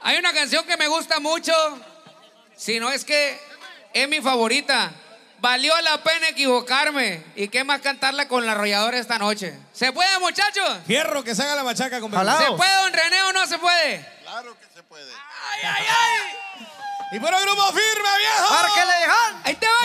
Hay una canción que me gusta mucho, si no es que es mi favorita. Valió la pena equivocarme. ¿Y qué más cantarla con la arrolladora esta noche? ¿Se puede, muchachos? Fierro que se haga la machaca con ¿Se puede, don René, o no se puede? Claro que se puede. ¡Ay, ay, ay! Y por el grupo firme, viejo. ¡Márquele, Jan! ¡Ahí te va!